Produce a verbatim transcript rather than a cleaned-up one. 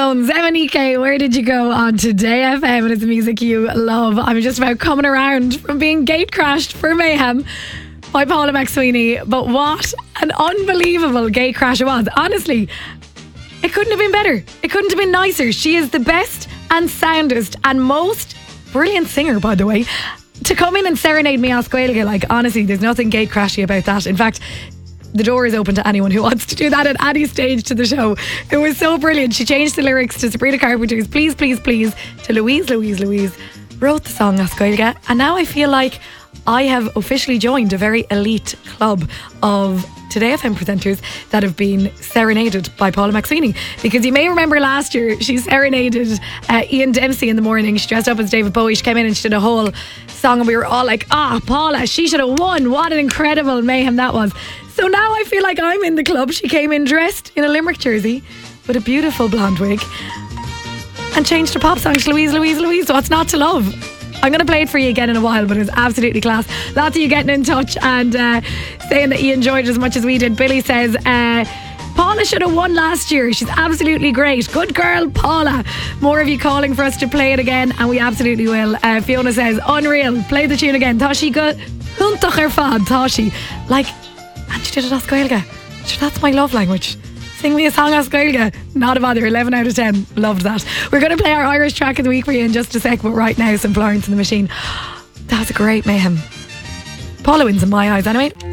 Jones, Emanike, where did you go on Today F M? And it's music you love. I'm just about coming around from being gate crashed for Mayhem by Paula McSweeney. But what an unbelievable gate crash it was. Honestly, it couldn't have been better. It couldn't have been nicer. She is the best and soundest and most brilliant singer, by the way, to come in and serenade me As Gaeilge. Like, honestly, there's nothing gate crashy about that. In fact, the door is open to anyone who wants to do that at any stage to the show. It was so brilliant. She changed the lyrics to Sabrina Carpenter's Please, Please, Please to Louise, Louise, Louise. Wrote the song As Gaeilge. And now I feel like I have officially joined a very elite club of Today F M presenters that have been serenaded by Paula McSweeney. Because you may remember last year she serenaded uh, Ian Dempsey in the morning. She dressed up as David Bowie. She came in and she did a whole song and we were all like, ah, Paula, she should have won. What an incredible mayhem that was. So now I feel like I'm in the club. She came in dressed in a Limerick jersey with a beautiful blonde wig and changed her pop song to Louise, Louise, Louise. What's not to love? I'm going to play it for you again in a while, but it was absolutely class. Lots of you getting in touch and uh, saying that you enjoyed it as much as we did. Billy says, uh, Paula should have won last year. She's absolutely great. Good girl, Paula. More of you calling for us to play it again, and we absolutely will. Uh, Fiona says, unreal. Play the tune again. Tashi good. Huntach er fad, Tashi. Like, and she did it As Gaeilge. That's my love language. Sing me a song As Gaeilge. Not a bother. eleven out of ten. Loved that. We're going to play our Irish track of the week for you in just a sec, but right now some Florence and the Machine. That was a great mayhem. Paula wins in my eyes anyway.